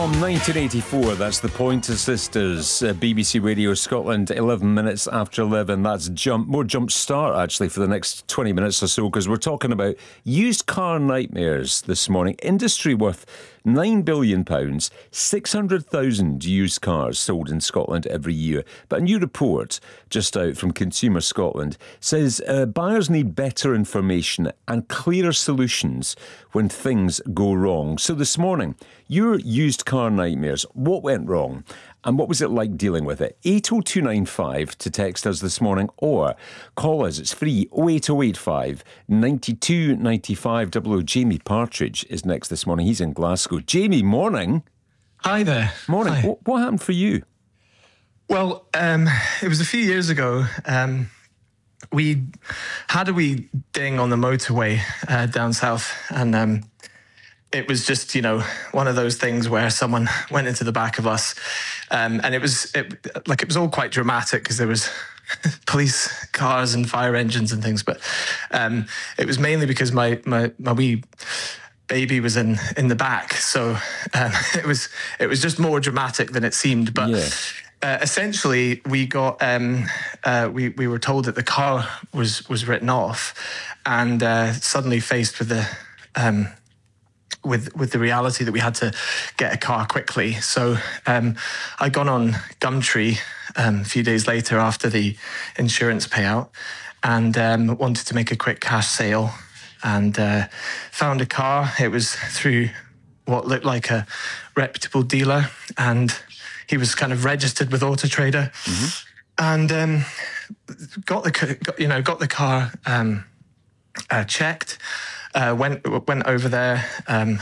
From 1984, that's the Pointer Sisters, BBC Radio Scotland, 11 minutes after 11. That's more jump start, actually, for the next 20 minutes or so, because we're talking about used car nightmares this morning. Industry worth £9 billion, 600,000 used cars sold in Scotland every year. But a new report just out from Consumer Scotland says buyers need better information and clearer solutions when things go wrong. So this morning, your used car nightmares, what went wrong? And what was it like dealing with it? 80295 to text us this morning, or call us. It's free, 08085 92 95 00. Jamie Partridge is next this morning. He's in Glasgow. Jamie, morning. Hi there. Morning. Hi. What happened for you? Well, it was a few years ago. We had a wee ding on the motorway down south, and it was just, one of those things where someone went into the back of us, and it was all quite dramatic because there was police cars and fire engines and things. But it was mainly because my wee baby was in the back, so it was just more dramatic than it seemed. But essentially, we got we were told that the car was written off, and suddenly faced with the with the reality that we had to get a car quickly. So I'd gone on Gumtree a few days later after the insurance payout, and wanted to make a quick cash sale, and found a car. It was through what looked like a reputable dealer, and he was kind of registered with Auto Trader, and got the car checked. Went over there, and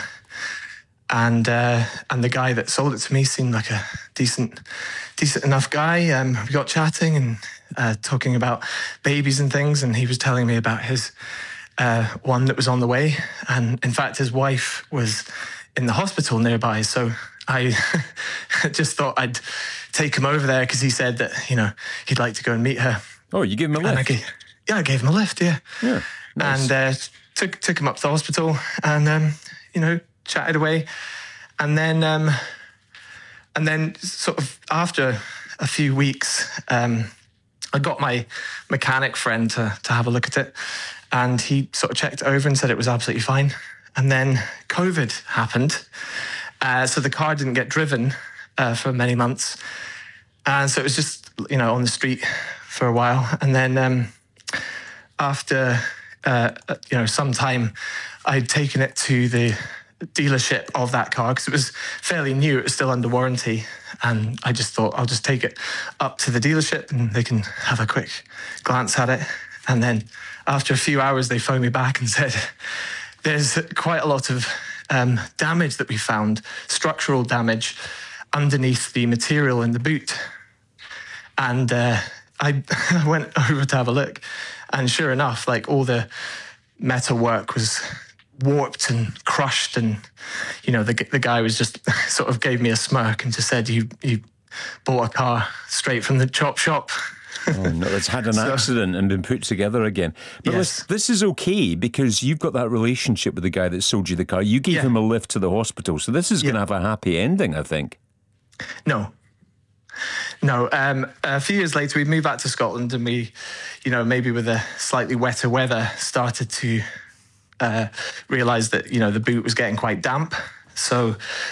the guy that sold it to me seemed like a decent enough guy. We got chatting and talking about babies and things, and he was telling me about his one that was on the way, and in fact his wife was in the hospital nearby. So I just thought I'd take him over there because he said that he'd like to go and meet her. Oh, you gave him a lift? I gave him a lift. Yeah. Nice. And took him up to the hospital, and chatted away, and then sort of after a few weeks, I got my mechanic friend to have a look at it, and he sort of checked it over and said it was absolutely fine. And then COVID happened, so the car didn't get driven for many months, and so it was just on the street for a while. And then after some time, I'd taken it to the dealership of that car because it was fairly new. It was still under warranty, and I just thought I'll just take it up to the dealership and they can have a quick glance at it. And then after a few hours, they phoned me back and said there's quite a lot of damage that we found, structural damage underneath the material in the boot. And I went over to have a look, and sure enough, like, all the metal work was warped and crushed, and the guy was just sort of gave me a smirk and just said, you bought a car straight from the chop shop. Oh no, it's had an accident and been put together again. But yes. This is okay because you've got that relationship with the guy that sold you the car. You gave him a lift to the hospital, so this is going to have a happy ending, I think. No, a few years later, we moved back to Scotland, and we, maybe with the slightly wetter weather, started to realise that, the boot was getting quite damp. So